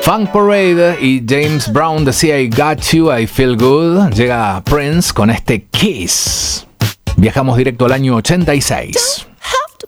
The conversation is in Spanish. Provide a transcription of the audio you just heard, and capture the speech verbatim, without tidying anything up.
Funk Parade y James Brown decía I Got You, I Feel Good. Llega Prince con este Kiss. Viajamos directo al año ochenta y seis.